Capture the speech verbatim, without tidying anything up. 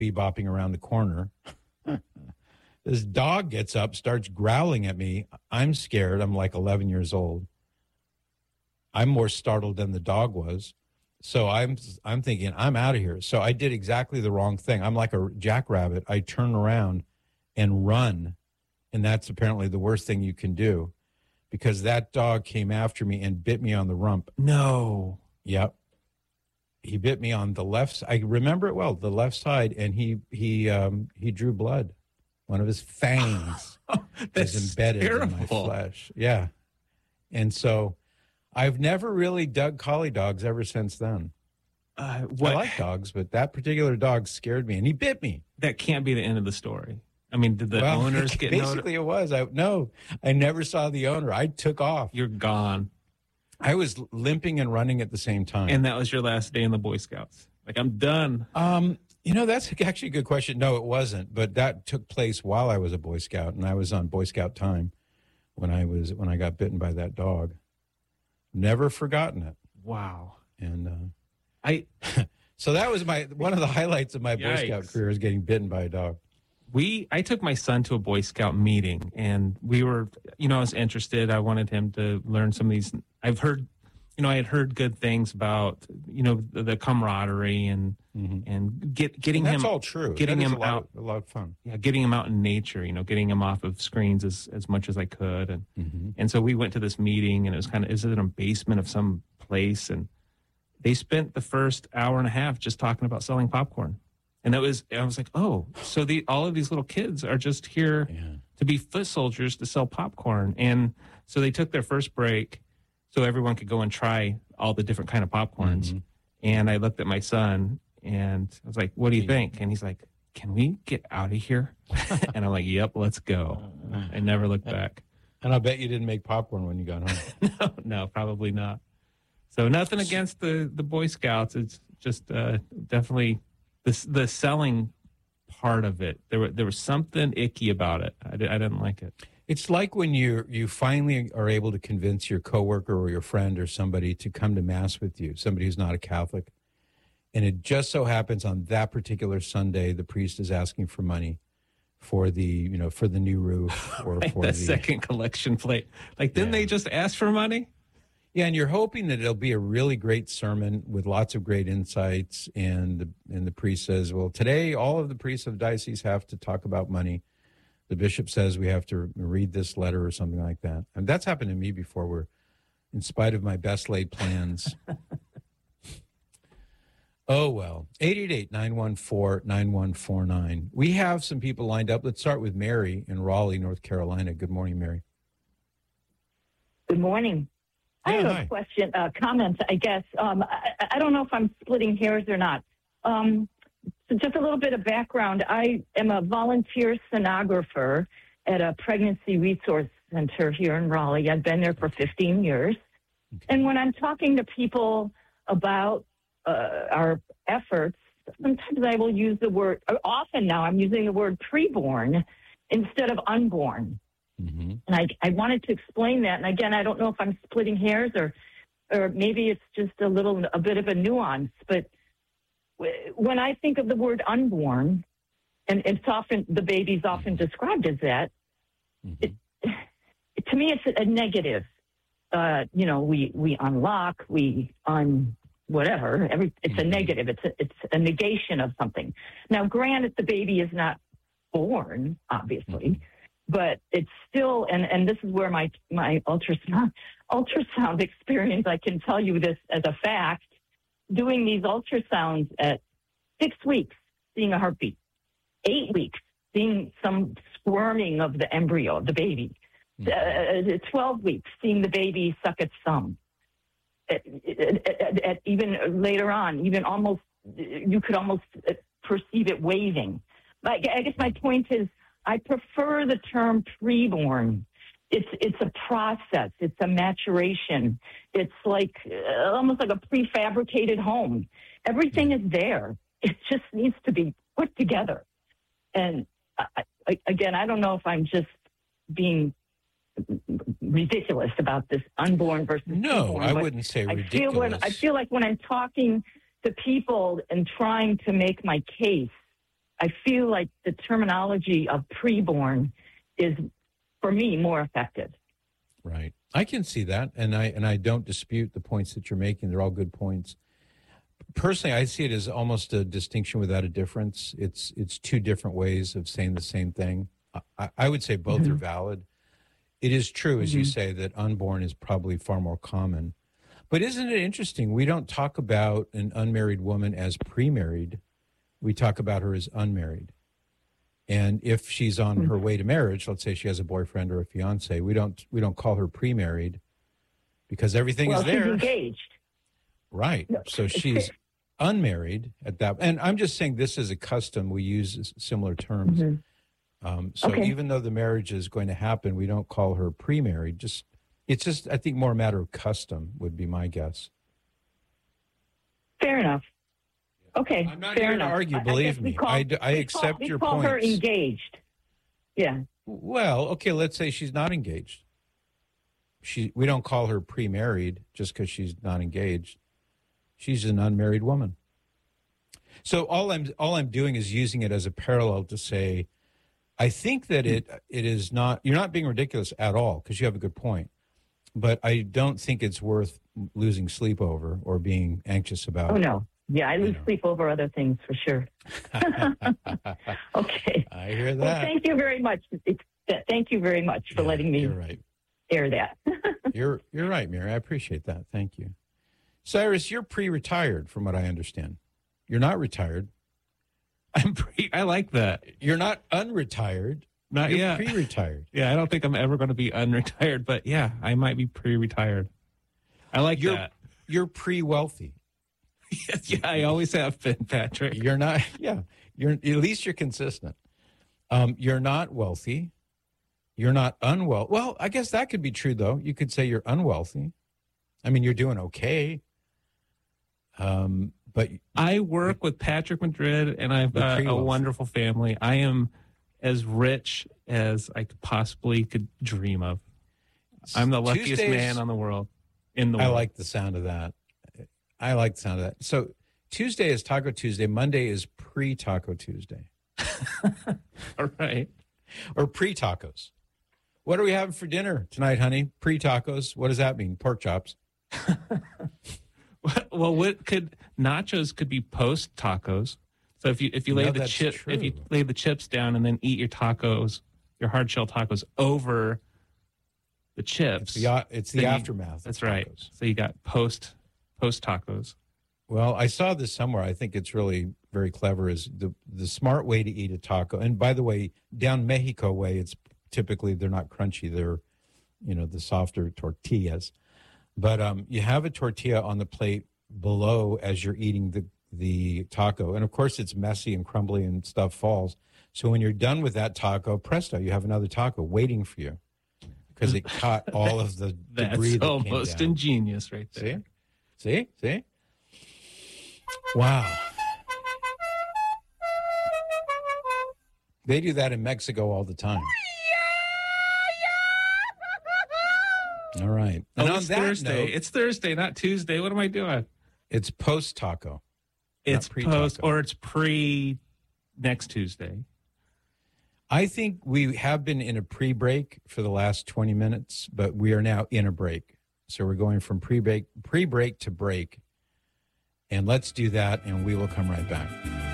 bebopping around the corner. This dog gets up, starts growling at me. I'm scared. I'm like eleven years old. I'm more startled than the dog was. So I'm I'm thinking, I'm out of here. So I did exactly the wrong thing. I'm like a jackrabbit. I turn around and run. And that's apparently the worst thing you can do, because that dog came after me and bit me on the rump. No. Yep. He bit me on the left side. I remember it well, the left side, and he he um, he drew blood. One of his fangs That's is embedded terrible. in my flesh. Yeah. And so I've never really dug collie dogs ever since then. Uh, what, I like dogs, but that particular dog scared me, and he bit me. That can't be the end of the story. I mean, did the well, owners get basically notified? It was. I no, I never saw the owner. I took off. You're gone. I was limping and running at the same time. And that was your last day in the Boy Scouts. Like, I'm done. Um, you know, that's actually a good question. No, it wasn't. But that took place while I was a Boy Scout, and I was on Boy Scout time when I was when I got bitten by that dog. Never forgotten it. Wow. And uh, I so that was my one of the highlights of my Boy Yikes. Scout career is getting bitten by a dog. we I took my son to a Boy Scout meeting, and we were, you know, I was interested. I wanted him to learn some of these. I've heard, you know, I had heard good things about, you know, the, the camaraderie and mm-hmm. and get getting and that's him. all true. Getting that is him a lot, out, a lot of fun. Yeah, getting him out in nature. You know, getting him off of screens as as much as I could, and mm-hmm. and so we went to this meeting, and it was kind of, is it in a basement of some place, and they spent the first hour and a half just talking about selling popcorn. And that was, I was like, oh, so the all of these little kids are just here yeah. to be foot soldiers to sell popcorn. And so they took their first break so everyone could go and try all the different kind of popcorns. Mm-hmm. And I looked at my son and I was like, what do you think? And he's like, can we get out of here? And I'm like, yep, let's go. I never looked back. And I bet you didn't make popcorn when you got home. no, no, probably not. So nothing against the, the Boy Scouts. It's just uh, definitely... The, the selling part of it, there, were, there was something icky about it. I, did, I didn't like it. It's like when you you finally are able to convince your coworker or your friend or somebody to come to Mass with you, somebody who's not a Catholic, and it just so happens on that particular Sunday, the priest is asking for money for the, you know, for the new roof or right, for the the second collection plate. Like, didn't yeah. they just ask for money? Yeah, and you're hoping that it'll be a really great sermon with lots of great insights. And the, and the priest says, well, today all of the priests of diocese have to talk about money. The bishop says we have to read this letter or something like that. And that's happened to me before, where in spite of my best laid plans. Oh, well. eight eight eight, nine one four, nine one four nine. We have some people lined up. Let's start with Mary in Raleigh, North Carolina. Good morning, Mary. Good morning. I have a question, uh, comment, I guess. Um, I, I don't know if I'm splitting hairs or not. Um, so just a little bit of background. I am a volunteer sonographer at a pregnancy resource center here in Raleigh. I've been there for fifteen years. Okay. And when I'm talking to people about uh, our efforts, sometimes I will use the word, often now I'm using the word preborn instead of unborn. Mm-hmm. And I, I wanted to explain that. And again, I don't know if I'm splitting hairs or, or maybe it's just a little, a bit of a nuance. But when I think of the word unborn, and it's often, the baby's often described as that, mm-hmm. it, it, to me, it's a negative. Uh, you know, we, we unlock, we un, whatever. Every, it's mm-hmm. a negative. It's a, it's a negation of something. Now, granted, the baby is not born, obviously. Mm-hmm. But it's still, and, and this is where my, my ultrasound, ultrasound experience, I can tell you this as a fact, doing these ultrasounds at six weeks, seeing a heartbeat, eight weeks, seeing some squirming of the embryo, of the baby, mm-hmm. uh, twelve weeks, seeing the baby suck its thumb. At, at, at, at even later on, even almost, you could almost perceive it waving. I guess my point is, I prefer the term preborn. It's it's a process. It's a maturation. It's like uh, almost like a prefabricated home. Everything is there. It just needs to be put together. And I, I, again, I don't know if I'm just being ridiculous about this unborn versus no, preborn. I wouldn't say ridiculous. I feel, when, I feel like when I'm talking to people and trying to make my case, I feel like the terminology of preborn is, for me, more effective. Right. I can see that, and I and I don't dispute the points that you're making. They're all good points. Personally, I see it as almost a distinction without a difference. It's it's two different ways of saying the same thing. I, I would say both mm-hmm. are valid. It is true, as mm-hmm. you say, that unborn is probably far more common. But isn't it interesting? We don't talk about an unmarried woman as pre-married. We talk about her as unmarried. And if she's on mm-hmm. her way to marriage, let's say she has a boyfriend or a fiance, we don't we don't call her pre-married because everything well, is there. She's engaged. Right. No, so she's unmarried at that. And I'm just saying this is a custom. We use similar terms. Mm-hmm. Um, so okay. even though the marriage is going to happen, we don't call her pre-married. Just It's just, I think, more a matter of custom would be my guess. Fair enough. Okay. I'm not fair here enough. to argue, believe me. Call, I, I accept call, your call points. Her engaged. Yeah. Well, okay, let's say she's not engaged. She, we don't call her pre-married just because she's not engaged. She's an unmarried woman. So all I'm all I'm doing is using it as a parallel to say, I think that it it is not, you're not being ridiculous at all because you have a good point. But I don't think it's worth losing sleep over or being anxious about. Oh, no. Yeah, I lose you know. sleep over other things for sure. Okay. I hear that. Well, thank you very much. It's, thank you very much for yeah, letting me you're right. air that. you're you're right, Mary. I appreciate that. Thank you. Cyrus, you're pre-retired from what I understand. You're not retired. I'm pre. I like that. You're not unretired. Not You're yet. pre-retired. Yeah, I don't think I'm ever going to be unretired, but yeah, I might be pre-retired. I like you're, that. You're pre-wealthy. Yeah, I always have been, Patrick. You're not. Yeah, you're at least you're consistent. Um, you're not wealthy. You're not unwell. Well, I guess that could be true though. You could say you're unwealthy. I mean, you're doing okay. Um, but I work with Patrick Madrid, and I've got a wonderful family. I am as rich as I could possibly could dream of. I'm the luckiest Tuesdays, man on the world. In the world. I like the sound of that. I like the sound of that. So Tuesday is Taco Tuesday. Monday is pre-Taco Tuesday. All right. Or pre-tacos. What are we having for dinner tonight, honey? Pre-tacos. What does that mean? Pork chops. Well, what could nachos could be post tacos. So if you if you lay no, the chip true. if you lay the chips down and then eat your tacos, your hard shell tacos over the chips, it's the, it's the aftermath. You, that's right. So you got post post tacos. Well, I saw this somewhere. I think it's really very clever. Is the the smart way to eat a taco? And by the way, down Mexico way, it's typically they're not crunchy. They're, you know, the softer tortillas. But um, you have a tortilla on the plate below as you're eating the, the taco. And, of course, it's messy and crumbly and stuff falls. So when you're done with that taco, presto, you have another taco waiting for you because it caught all of the debris that That's almost came down. Ingenious right there. See? See? See? Wow. They do that in Mexico all the time. All right. And oh, on it's that Thursday. Note, it's Thursday, not Tuesday. What am I doing? It's post taco. It's post or it's pre next Tuesday. I think we have been in a pre-break for the last twenty minutes, but we are now in a break. So we're going from pre-break pre-break to break. And let's do that, and we will come right back.